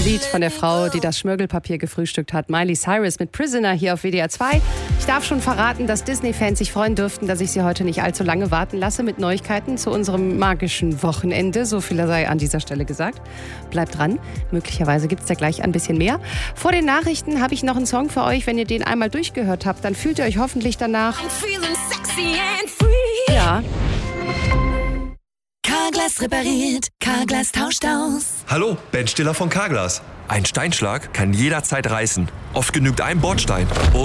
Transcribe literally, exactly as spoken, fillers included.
Lied von der Frau, die das Schmirgelpapier gefrühstückt hat. Miley Cyrus mit Prisoner hier auf W D R zwei. Ich darf schon verraten, dass Disney-Fans sich freuen dürften, dass ich sie heute nicht allzu lange warten lasse mit Neuigkeiten zu unserem magischen Wochenende. So viel sei an dieser Stelle gesagt. Bleibt dran. Möglicherweise gibt es da gleich ein bisschen mehr. Vor den Nachrichten habe ich noch einen Song für euch. Wenn ihr den einmal durchgehört habt, dann fühlt ihr euch hoffentlich danach. Ja. Carglass repariert, Carglass tauscht aus. Hallo, Ben Stiller von Carglass. Ein Steinschlag kann jederzeit reißen. Oft genügt ein Bordstein.